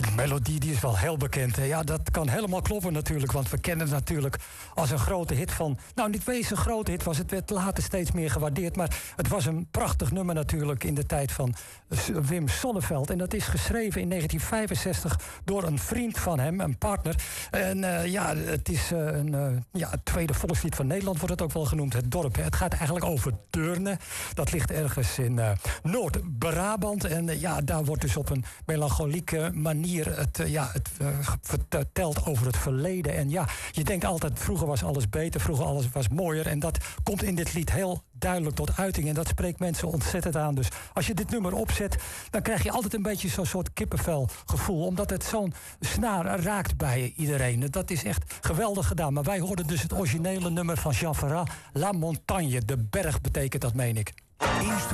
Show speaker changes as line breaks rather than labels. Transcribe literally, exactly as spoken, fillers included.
Die melodie die is wel heel bekend. Hè? Ja, dat kan helemaal kloppen natuurlijk. Want we kennen het natuurlijk als een grote hit van... Nou, niet wees een grote hit was. Het werd later steeds meer gewaardeerd. Maar het was een prachtig nummer natuurlijk in de tijd van Wim Sonneveld. En dat is geschreven in negentien vijfenzestig door een vriend van hem, een partner. En uh, ja, het is uh, een uh, ja, het tweede volkslied van Nederland, wordt het ook wel genoemd. Het dorp. Hè? Het gaat eigenlijk over Deurne. Dat ligt ergens in uh, Noord-Brabant. En uh, ja, daar wordt dus op een melancholieke manier het, uh, ja, het uh, verteld over het verleden. En ja, je denkt altijd, vroeger was alles beter, vroeger alles was mooier. En dat komt in dit lied heel duidelijk tot uiting. En dat spreekt mensen ontzettend aan. Dus als je dit nummer opzet, dan krijg je altijd een beetje zo'n soort kippenvelgevoel. Omdat het zo'n snaar raakt bij iedereen. Dat is echt geweldig gedaan. Maar wij hoorden dus het originele nummer van Jean Ferrat, La Montagne. De berg betekent dat, meen ik.